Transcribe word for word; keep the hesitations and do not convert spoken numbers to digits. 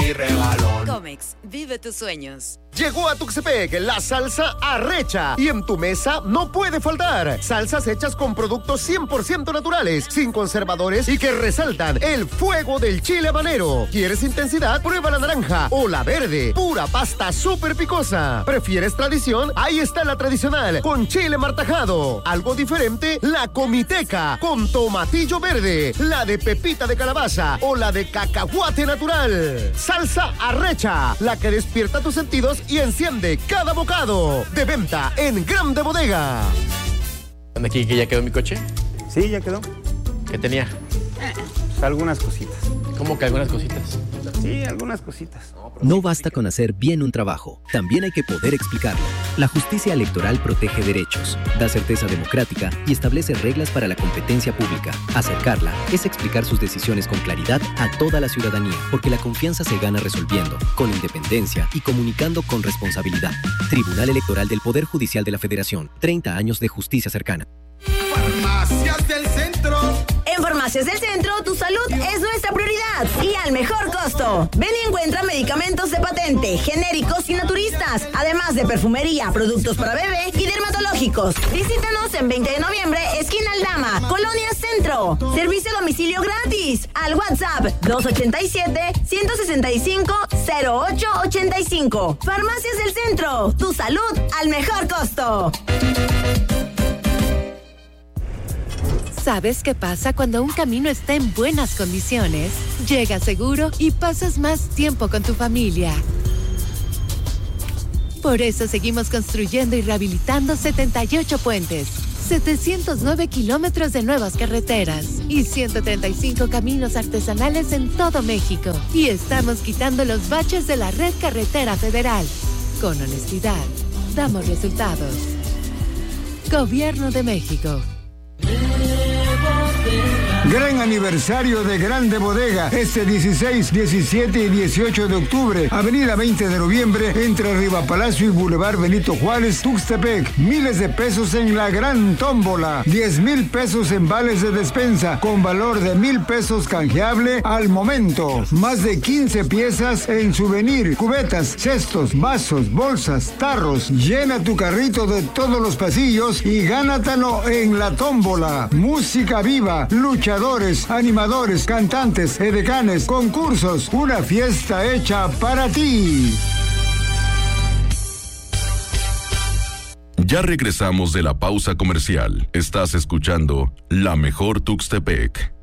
mi regalón. Comex, vive tus sueños. Llegó a Tuxtepec la salsa Arrecha y en tu mesa no puede faltar salsas hechas con productos cien por ciento naturales, sin conservadores y que resaltan el fuego del chile habanero. ¿Quieres intensidad? Prueba la naranja o la verde, pura pasta súper picosa. ¿Prefieres tradición? Ahí está la tradicional con chile martajado. Algo diferente, la comiteca con tomatillo verde, la de pepita de calabaza o la de cacahuate natural. Salsa Arrecha, la que despierta tus sentidos y enciende cada bocado. De venta en Grande Bodega. ¿Aquí que ya quedó mi coche? Sí, ya quedó. ¿Qué tenía? Pues algunas cositas. ¿Cómo que algunas cositas? Sí, algunas cositas. No basta con hacer bien un trabajo, también hay que poder explicarlo. La justicia electoral protege derechos, da certeza democrática y establece reglas para la competencia pública. Acercarla es explicar sus decisiones con claridad a toda la ciudadanía, porque la confianza se gana resolviendo, con independencia y comunicando con responsabilidad. Tribunal Electoral del Poder Judicial de la Federación. treinta años de justicia cercana. Farmacias del Centro. En Farmacias del Centro, tu salud es nuestra prioridad y al mejor costo. Ven y encuentra medicamentos de patente, genéricos y naturistas, además de perfumería, productos para bebé y dermatológicos. Visítanos en veinte de noviembre, esquina Aldama, Colonia Centro. Servicio a domicilio gratis al WhatsApp dos ochenta y siete, ciento sesenta y cinco, cero ocho ochenta y cinco. Farmacias del Centro, tu salud al mejor costo. ¿Sabes qué pasa cuando un camino está en buenas condiciones? Llegas seguro y pasas más tiempo con tu familia. Por eso seguimos construyendo y rehabilitando setenta y ocho puentes, setecientos nueve kilómetros de nuevas carreteras y ciento treinta y cinco caminos artesanales en todo México. Y estamos quitando los baches de la red carretera federal. Con honestidad, damos resultados. Gobierno de México. Gran aniversario de Grande Bodega, este dieciséis, diecisiete y dieciocho de octubre, Avenida veinte de noviembre, entre Riva Palacio y Boulevard Benito Juárez, Tuxtepec. Miles de pesos en la gran tómbola, diez mil pesos en vales de despensa, con valor de mil pesos canjeable al momento. Más de quince piezas en souvenir, cubetas, cestos, vasos, bolsas, tarros. Llena tu carrito de todos los pasillos y gánatelo en la tómbola. Música viva, luchadores, animadores, cantantes, edecanes, concursos, una fiesta hecha para ti. Ya regresamos de la pausa comercial. Estás escuchando La Mejor Tuxtepec.